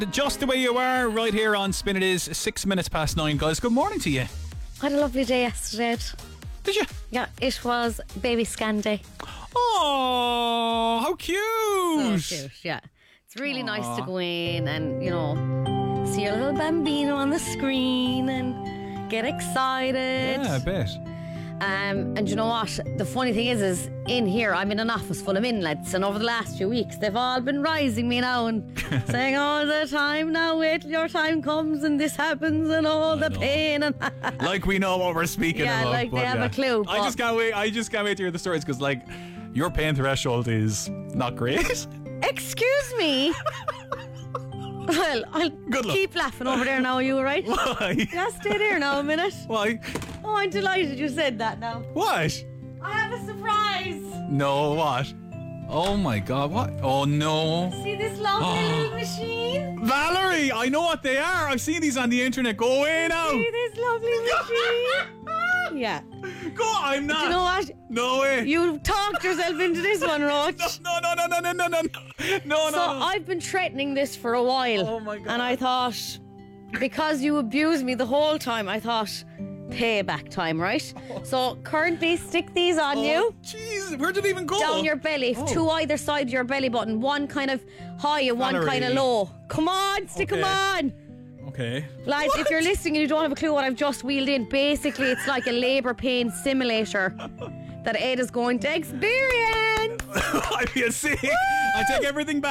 Just the way you are, right here on Spin. It is 6 minutes past 9, guys. Good morning to you. I had a lovely day yesterday. Did you? Yeah, it was baby scan day. Oh, how cute! So cute, yeah. It's really nice to go in and, see your little bambino on the screen and get excited. Yeah, I bet. And you know what? The funny thing is in here, I'm in an office full of inlets, and over the last few weeks, they've all been rising me now and saying all the time, now wait till your time comes and this happens and all the pain. And like we know what we're speaking about. Yeah, like they have a clue. I just can't wait. I just can't wait to hear the stories because, your pain threshold is not great. Excuse me? Well, I'll keep laughing over there now, are you alright? Why? Yeah, stay there now a minute. Why? Oh, I'm delighted you said that now. What? I have a surprise. No, what? Oh my God, what? Oh no. See this lovely little machine? Valerie, I know what they are. I've seen these on the internet. Go away now. See this lovely machine? Yeah. Go, I'm not. Do you know what? No way. You talked yourself into this one, Roach. No. So I've been threatening this for a while. Oh my God. And I thought, because you abused me the whole time, I thought, payback time, right? So currently stick these on you. Jeez, where did it even go? Down your belly, to either side of your belly button. One kind of high and one kind of low. Come on, stick them on. Okay. Lads, if you're listening and you don't have a clue what I've just wheeled in, basically it's like a labour pain simulator that Ed is going to experience. I feel sick. I take everything back.